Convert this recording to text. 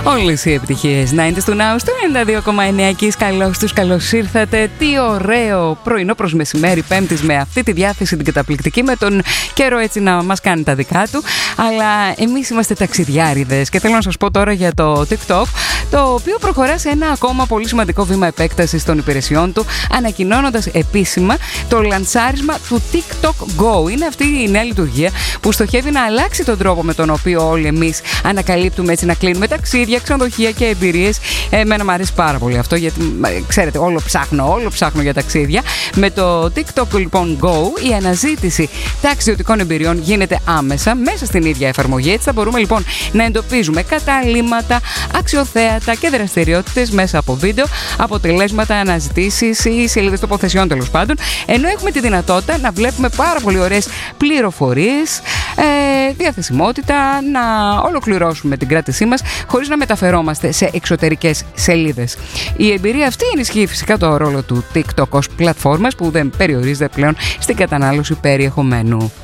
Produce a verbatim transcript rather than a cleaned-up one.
Όλες οι επιτυχίες ενενήντα του Now στο ενενήντα δύο κόμμα εννέα. Κις, καλώς τους, καλώς ήρθατε. Τι ωραίο πρωινό προς μεσημέρι Πέμπτης με αυτή τη διάθεση την καταπληκτική, με τον καιρό έτσι να μας κάνει τα δικά του. Αλλά εμείς είμαστε ταξιδιάριδες και θέλω να σας πω τώρα για το TikTok, το οποίο προχωρά σε ένα ακόμα πολύ σημαντικό βήμα επέκτασης των υπηρεσιών του, ανακοινώνοντας επίσημα το λανσάρισμα του TikTok Go. Είναι αυτή η νέα λειτουργία που στοχεύει να αλλάξει τον τρόπο με τον οποίο όλοι εμείς ανακαλύπτουμε, έτσι να κλείνουμε ταξίδια, ξενοδοχεία και εμπειρίες. Εμένα μου αρέσει πάρα πολύ αυτό, γιατί ξέρετε, όλο ψάχνω, όλο ψάχνω για ταξίδια. Με το TikTok λοιπόν Go, η αναζήτηση ταξιδιωτικών εμπειριών γίνεται άμεσα μέσα στην ίδια εφαρμογή. Έτσι θα μπορούμε λοιπόν να εντοπίζουμε καταλύματα, αξιοθέατα και δραστηριότητες μέσα από βίντεο, αποτελέσματα, αναζητήσεις ή σελίδες τοποθεσιών τέλος πάντων. Ενώ έχουμε τη δυνατότητα να βλέπουμε πάρα πολύ ωραίες πληροφορίες, ε, διαθεσιμότητα, να ολοκληρώσουμε την κράτησή μας χωρίς να μεταφερόμαστε σε εξωτερικές σελίδες. Η εμπειρία αυτή ενισχύει φυσικά το ρόλο του TikTok ως πλατφόρμας που δεν περιορίζεται πλέον στην κατανάλωση περιεχομένου.